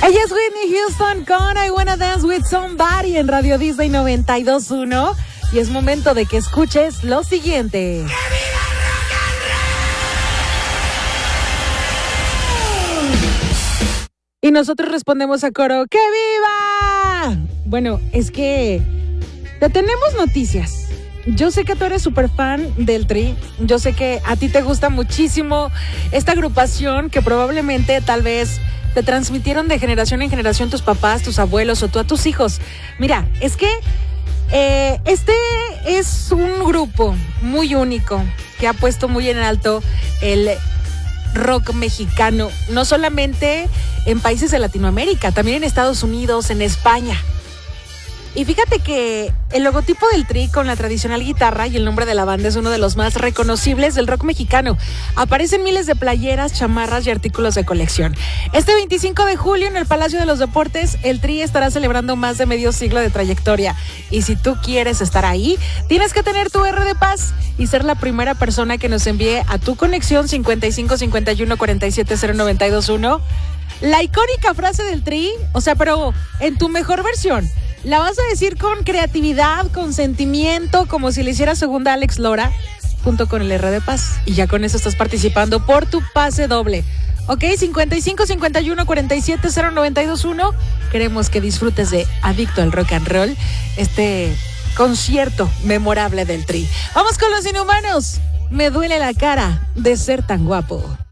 Ella es Whitney Houston con I Wanna Dance With Somebody en Radio Disney 92.1 y es momento de que escuches lo siguiente. Y nosotros respondemos a coro, ¡que viva! Bueno, es que te tenemos noticias. Yo sé que tú eres súper fan del Tri. Yo sé que a ti te gusta muchísimo esta agrupación que probablemente tal vez te transmitieron de generación en generación tus papás, tus abuelos o tú a tus hijos. Mira, es que este es un grupo muy único que ha puesto muy en alto el rock mexicano, no solamente en países de Latinoamérica, también en Estados Unidos, en España. Y fíjate que el logotipo del Tri con la tradicional guitarra y el nombre de la banda es uno de los más reconocibles del rock mexicano. Aparecen miles de playeras, chamarras y artículos de colección. Este 25 de julio en el Palacio de los Deportes, el Tri estará celebrando más de medio siglo de trayectoria. Y si tú quieres estar ahí, tienes que tener tu R de paz y ser la primera persona que nos envíe a tu conexión 55 51 47 0921 la icónica frase del Tri, o sea, pero en tu mejor versión. La vas a decir con creatividad, con sentimiento, como si le hiciera segunda a Alex Lora, junto con el R de Paz. Y ya con eso estás participando por tu pase doble. Ok, 55 51 47 0921. Queremos que disfrutes de Adicto al Rock and Roll, este concierto memorable del Tri. Vamos con los Inhumanos. Me duele la cara de ser tan guapo.